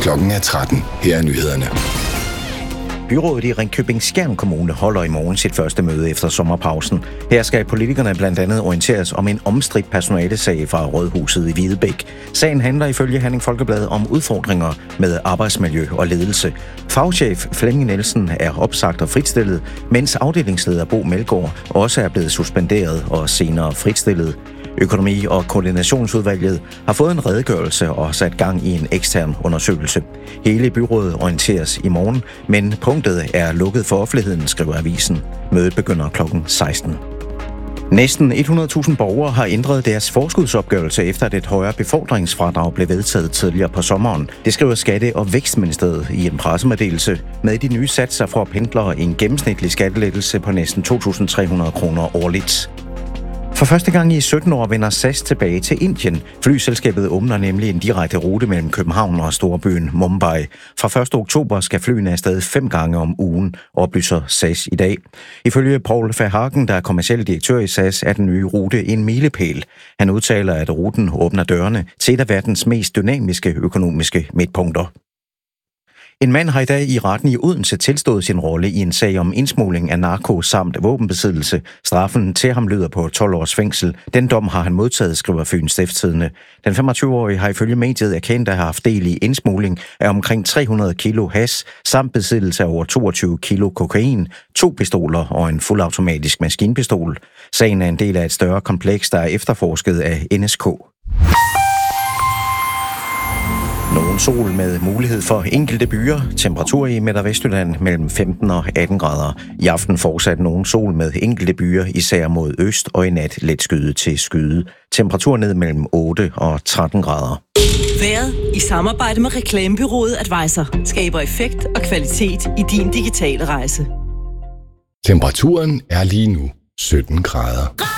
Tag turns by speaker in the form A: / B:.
A: Klokken er 13. Her er nyhederne.
B: Byrådet i Ringkøbing-Skjern Kommune holder i morgen sit første møde efter sommerpausen. Her skal politikerne blandt andet orienteres om en omstridt personalesag fra Rådhuset i Hvidebæk. Sagen handler ifølge Herning Folkeblad om udfordringer med arbejdsmiljø og ledelse. Fagchef Flemming Nielsen er opsagt og fritstillet, mens afdelingsleder Bo Melgaard også er blevet suspenderet og senere fritstillet. Økonomi- og koordinationsudvalget har fået en redegørelse og sat gang i en ekstern undersøgelse. Hele byrådet orienteres i morgen, men punktet er lukket for offentligheden, skriver avisen. Mødet begynder klokken 16. Næsten 100.000 borgere har ændret deres forskudsopgørelse efter at et højere befordringsfradrag blev vedtaget tidligere på sommeren. Det skriver Skatte- og Vækstministeriet i en pressemeddelelse. Med de nye satser får pendlere en gennemsnitlig skattelettelse på næsten 2.300 kroner årligt. For første gang i 17 år vender SAS tilbage til Indien. Flyselskabet åbner nemlig en direkte rute mellem København og storbyen Mumbai. Fra 1. oktober skal flyene afsted 5 gange om ugen, oplyser SAS i dag. Ifølge Paul Verhagen, der er kommerciel direktør i SAS, er den nye rute en milepæl. Han udtaler, at ruten åbner dørene til et af verdens mest dynamiske økonomiske midtpunkter. En mand har i dag i retten i Odense tilstået sin rolle i en sag om indsmugling af narko samt våbenbesiddelse. Straffen til ham lyder på 12 års fængsel. Den dom har han modtaget, skriver Fyens Stiftstidende. Den 25-årige har ifølge mediet erkendt at have haft del i indsmugling af omkring 300 kilo hash, samt besiddelse af over 22 kilo kokain, 2 pistoler og en fuldautomatisk maskinpistol. Sagen er en del af et større kompleks, der er efterforsket af NSK. Nogen sol med mulighed for enkelte byer. Temperatur i Midt- og Vestjylland mellem 15 og 18 grader. I aften fortsat nogen sol med enkelte byer, især mod øst, og i nat let skyde til skyde. Temperatur ned mellem 8 og 13 grader.
C: Vejret i samarbejde med reklamebureauet Advisor skaber effekt og kvalitet i din digitale rejse.
A: Temperaturen er lige nu 17 grader.